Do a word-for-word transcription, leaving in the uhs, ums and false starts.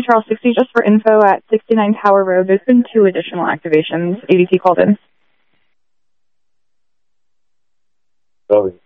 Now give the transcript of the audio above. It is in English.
Charles sixty, just for info, at sixty-nine Tower Road, there's been two additional activations. A D T called in. Copy.